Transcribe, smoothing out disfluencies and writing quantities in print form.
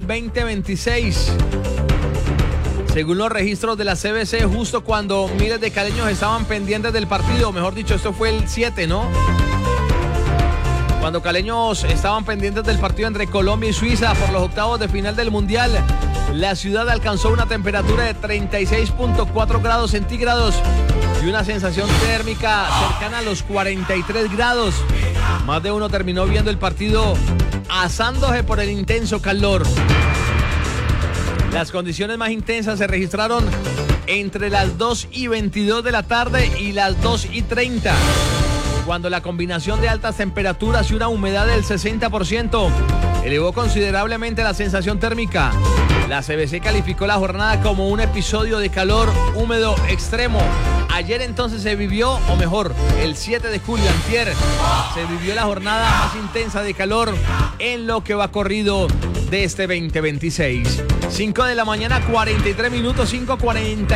2026. Según los registros de la CBC, justo cuando miles de caleños estaban pendientes del partido, mejor dicho, esto fue el 7, ¿no? Cuando caleños estaban pendientes del partido entre Colombia y Suiza por los octavos de final del Mundial, la ciudad alcanzó una temperatura de 36.4 grados centígrados y una sensación térmica cercana a los 43 grados. Más de uno terminó viendo el partido asándose por el intenso calor. Las condiciones más intensas se registraron entre las 2:22 de la tarde y las 2:30, cuando la combinación de altas temperaturas y una humedad del 60% elevó considerablemente la sensación térmica. La CBC calificó la jornada como un episodio de calor húmedo extremo. Ayer entonces se vivió, o mejor, el 7 de julio, antier, se vivió la jornada más intensa de calor en lo que va corrido de este 2026. 5 de la mañana, 43 minutos, 5:40.